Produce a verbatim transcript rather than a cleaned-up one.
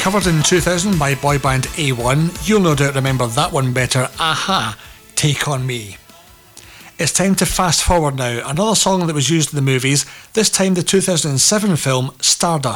covered in two thousand by boy band A one. You'll no doubt remember that one better. Aha, Take On Me. It's time to fast forward now. Another song that was used in the movies, this time the two thousand seven film Stardust.